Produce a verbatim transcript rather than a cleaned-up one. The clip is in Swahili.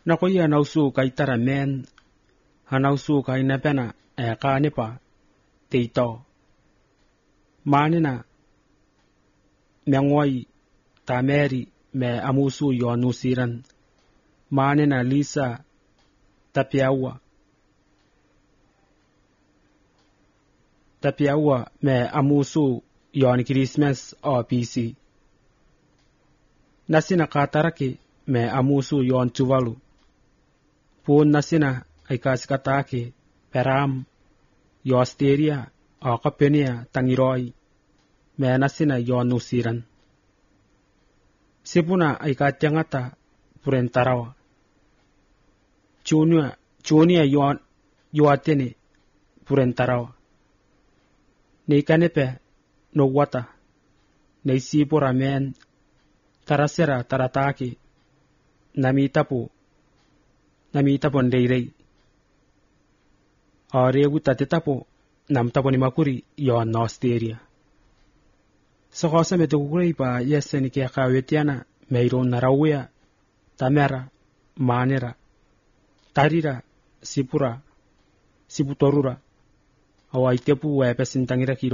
na ko ya nausu kai tara men hanausu kai na pena e ka ne pa teito manina mengwai ta meri me amusu yo nusiran manina lisa tapiawa tapiawa me amusu yon Christmas o P C nasina katarake me amusu yon tuvalu pun nasina ay kaskatake peram yosteria o kapenia tangiroi me nasina yon nusiran sipuna ay katyangata purentarawa chunia chunia yon yoatene purentarawa ne kanepe no wata ne sipura men tarasera tarataki namitapu namitapu ndeirei aregu tatetapu namtapu ni makuri yon nosteria sokosa metukurei pa yeseni ke kawetiana meiron narawea tamera manera tarira sipura siputorura awaitepu wepesintangira kiro